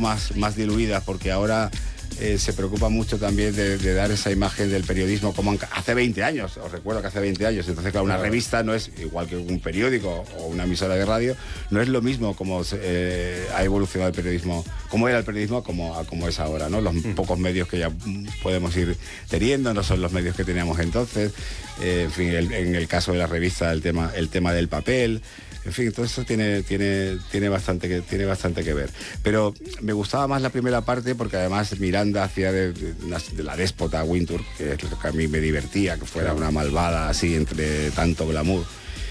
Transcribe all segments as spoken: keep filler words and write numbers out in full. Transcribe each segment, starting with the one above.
más, más diluidas, porque ahora eh, se preocupa mucho también de, de dar esa imagen del periodismo como en, hace veinte años. Os recuerdo que hace veinte años. Entonces, claro, una claro. revista no es igual que un periódico o una emisora de radio, no es lo mismo como eh, ha evolucionado el periodismo, como era el periodismo, como, como es ahora, ¿no? Los mm. pocos medios que ya podemos ir teniendo no son los medios que teníamos entonces. Eh, en fin, el, en el caso de la revista, el tema, el tema del papel. En fin, todo eso tiene, tiene, tiene, bastante que, tiene bastante que ver. Pero me gustaba más la primera parte porque además Miranda hacía de, de, de la déspota Wintour, que es lo que a mí me divertía, que fuera una malvada así entre tanto glamour.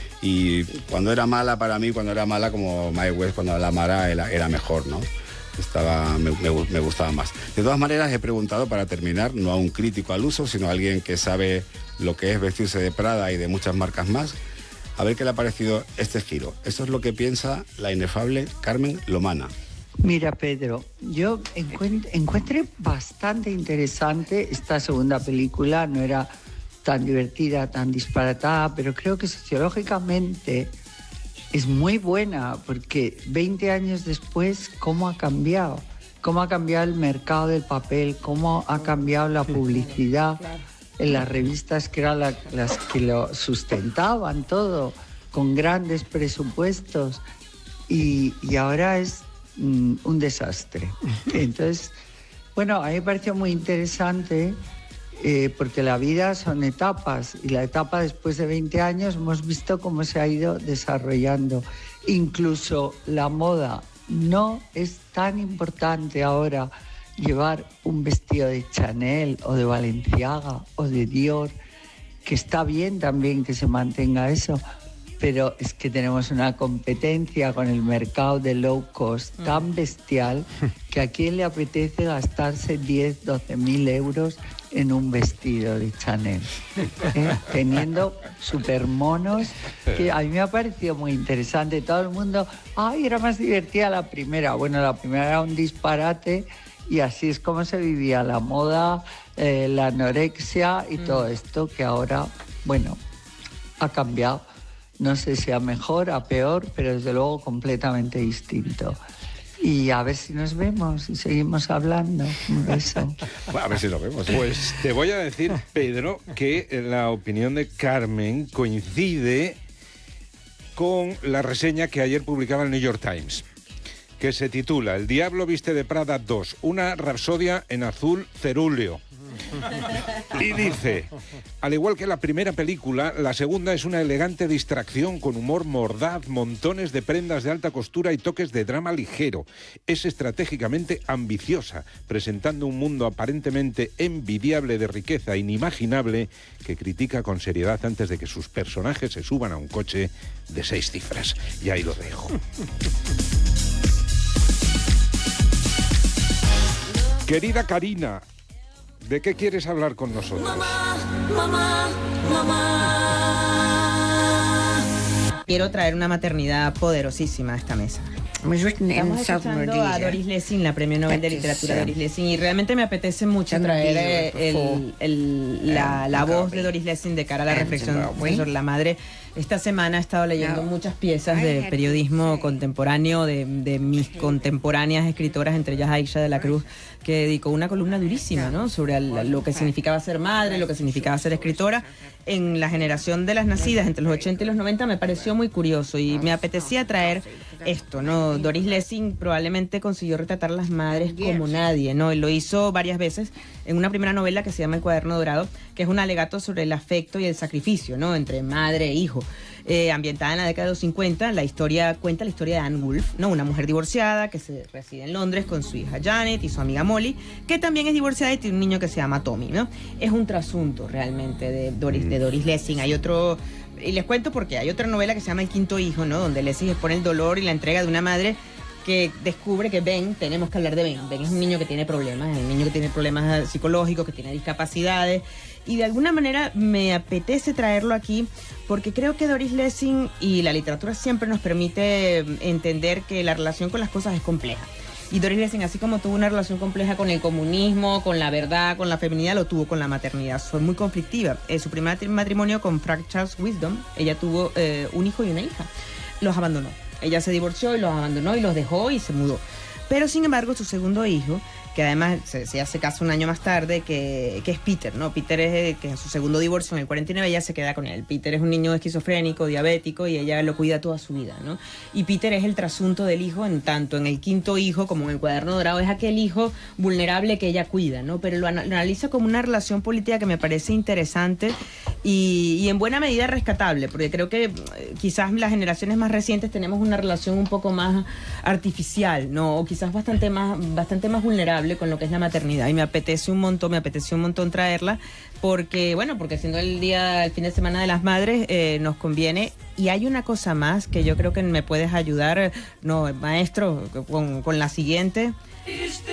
Y cuando era mala para mí, cuando era mala como Mae West, cuando era mala era, era mejor, ¿no? Estaba, me, me, me gustaba más. De todas maneras, he preguntado para terminar, no a un crítico al uso, sino a alguien que sabe lo que es vestirse de Prada y de muchas marcas más, a ver qué le ha parecido este giro. Esto es lo que piensa la inefable Carmen Lomana. Mira, Pedro, yo encuent- encuentré bastante interesante esta segunda película. No era tan divertida, tan disparatada, pero creo que sociológicamente es muy buena, porque veinte años después, ¿cómo ha cambiado? ¿Cómo ha cambiado el mercado del papel? ¿Cómo ha cambiado la publicidad? En las revistas que eran la, las que lo sustentaban todo, con grandes presupuestos, y, y ahora es mm, un desastre. Entonces, bueno, a mí me pareció muy interesante eh, porque la vida son etapas, y la etapa después de veinte años hemos visto cómo se ha ido desarrollando. Incluso la moda no es tan importante ahora. Llevar un vestido de Chanel o de Balenciaga o de Dior, que está bien también que se mantenga eso, pero es que tenemos una competencia con el mercado de low cost tan bestial que a quién le apetece gastarse diez, doce mil euros en un vestido de Chanel, ¿eh? Teniendo supermonos, que a mí me ha parecido muy interesante. Todo el mundo, ay, era más divertida la primera. Bueno, la primera era un disparate. Y así es como se vivía la moda, eh, la anorexia y mm. todo esto, que ahora, bueno, ha cambiado. No sé si a mejor, a peor, pero desde luego completamente distinto. Y a ver si nos vemos y seguimos hablando. Un beso. Bueno, a ver si nos vemos. ¿eh? Pues te voy a decir, Pedro, que la opinión de Carmen coincide con la reseña que ayer publicaba el New York Times, que se titula El Diablo viste de Prada dos, una rapsodia en azul cerúleo. Y dice, al igual que la primera película, la segunda es una elegante distracción con humor mordaz, montones de prendas de alta costura y toques de drama ligero. Es estratégicamente ambiciosa, presentando un mundo aparentemente envidiable de riqueza inimaginable que critica con seriedad antes de que sus personajes se suban a un coche de seis cifras. Y ahí lo dejo. Querida Karina, ¿de qué quieres hablar con nosotros? Mamá, mamá, mamá. Quiero traer una maternidad poderosísima a esta mesa. Estamos escuchando a Doris Lessing, la Premio Nobel de Literatura Doris Lessing, y realmente me apetece mucho traer eh, el, el, la, la voz de Doris Lessing de cara a la reflexión sobre la madre. Esta semana he estado leyendo muchas piezas de periodismo contemporáneo de, de mis contemporáneas escritoras, entre ellas Aisha de la Cruz, que dedicó una columna durísima, ¿no?, sobre el, lo que significaba ser madre, lo que significaba ser escritora. En la generación de las nacidas entre los ochenta y los noventa me pareció muy curioso y me apetecía traer esto, ¿no? Doris Lessing probablemente consiguió retratar a las madres como nadie, ¿no? Y lo hizo varias veces en una primera novela que se llama El Cuaderno Dorado, que es un alegato sobre el afecto y el sacrificio, ¿no?, entre madre e hijo. Eh, ambientada en la década de los cincuenta, la historia cuenta la historia de Anne Wolf, ¿no?, una mujer divorciada que se reside en Londres con su hija Janet y su amiga Molly, que también es divorciada y tiene un niño que se llama Tommy, ¿no? Es un trasunto realmente de Doris, de Doris Lessing. Hay otro, y les cuento porque hay otra novela que se llama El Quinto Hijo, ¿no?, donde Lessing expone el dolor y la entrega de una madre que descubre que Ben, tenemos que hablar de Ben. Ben es un niño que tiene problemas, es un niño que tiene problemas psicológicos, que tiene discapacidades, y de alguna manera me apetece traerlo aquí porque creo que Doris Lessing y la literatura siempre nos permite entender que la relación con las cosas es compleja. Y Doris Lessing, así como tuvo una relación compleja con el comunismo, con la verdad, con la feminidad, lo tuvo con la maternidad. Fue muy conflictiva. En su primer matrimonio con Frank Charles Wisdom, ella tuvo eh, un hijo y una hija. Los abandonó. Ella se divorció y los abandonó y los dejó y se mudó. Pero sin embargo su segundo hijo, que además se, se hace caso un año más tarde, que, que es Peter, ¿no? Peter es que en su segundo divorcio en el cuarenta y nueve ella se queda con él. Peter es un niño esquizofrénico, diabético, y ella lo cuida toda su vida, ¿no? Y Peter es el trasunto del hijo, en tanto en el quinto hijo como en el Cuaderno Dorado, es aquel hijo vulnerable que ella cuida, ¿no? Pero lo, lo analiza como una relación política que me parece interesante y, y en buena medida rescatable, porque creo que eh, quizás las generaciones más recientes tenemos una relación un poco más artificial, ¿no? O quizás bastante más, bastante más vulnerable con lo que es la maternidad, y me apetece un montón, me apeteció un montón traerla porque, bueno, porque siendo el día, el fin de semana de las madres, eh, nos conviene. Y hay una cosa más que yo creo que me puedes ayudar, no, maestro, con, con la siguiente.